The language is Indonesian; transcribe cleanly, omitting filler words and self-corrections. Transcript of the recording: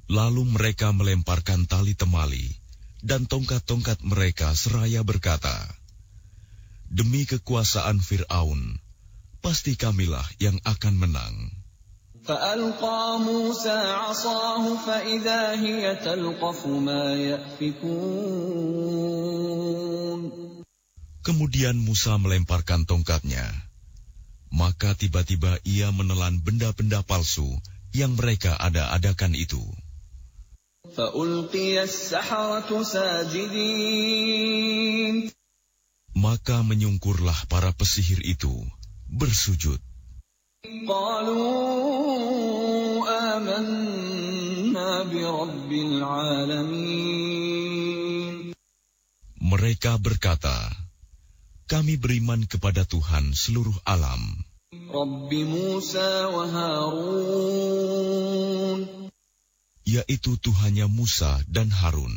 Lalu mereka melemparkan tali temali dan tongkat-tongkat mereka seraya berkata, "Demi kekuasaan Fir'aun, pasti kamilah yang akan menang." فَأَلْقَى مُوسَى عَصَاهُ فَإِذَا هِيَ تَلْقَفُ مَا يَأْفِكُونَ. Kemudian Musa melemparkan tongkatnya. Maka tiba-tiba ia menelan benda-benda palsu yang mereka ada-adakan itu. فَأُلْقِيَ السَّحَرَةُ سَاجِدِينَ. Maka menyungkurlah para pesihir itu, bersujud. قَالُوا آمَنَّا بِرَبِّ الْعَالَمِينَ. Mereka berkata, "Kami beriman kepada Tuhan seluruh alam, رَبِّ مُوسَى وَهَارُونَ. yaitu Tuhannya Musa dan Harun."